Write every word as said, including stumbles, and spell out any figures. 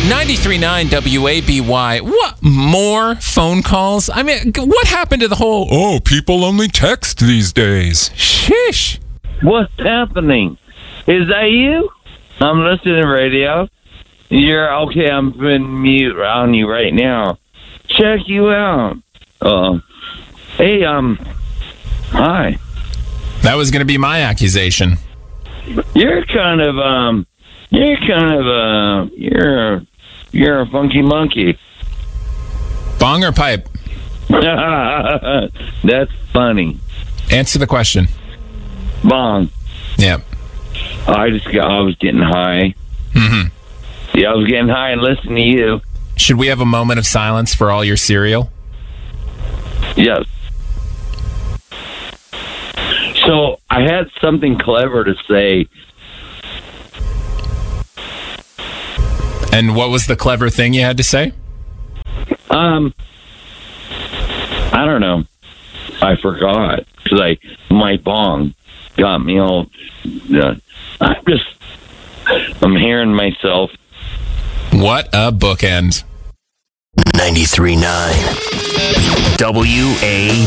ninety-three point nine W A B Y. What more phone calls? I mean, what happened to the whole, oh, people only text these days? Sheesh. What's happening? Is that you? I'm listening to radio. You're okay. I'm putting mute on you right now. Check you out. Uh, hey, um, hi. That was going to be my accusation. You're kind of, um, you're kind of, uh, you're, you're a funky monkey. Bong or pipe? That's funny. Answer the question. Bong. Yeah. I just got, I was getting high. Mm-hmm. Yeah, I was getting high and listening to you. Should we have a moment of silence for all your cereal? Yes. So I had something clever to say. And what was the clever thing you had to say? Um, I don't know. I forgot because I my bong got me all. Uh, I'm just. I'm hearing myself. What a bookend. ninety-three point nine W A